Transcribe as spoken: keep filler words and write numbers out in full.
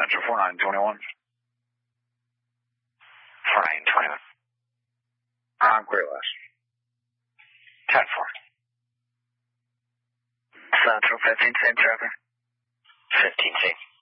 Central four nine two one. four nine two one. I'm clear last. ten four. Central fifteen, same traffic. fifteen, same.